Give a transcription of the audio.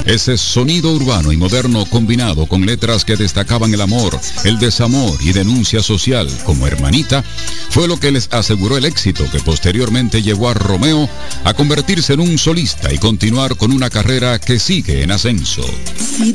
Ese sonido urbano y moderno combinado con letras que destacaban el amor, el desamor y denuncia social como Hermanita, fue lo que les aseguró el éxito que posteriormente llevó a Romeo a convertirse en un solista y continuar con una carrera que sigue en ascenso.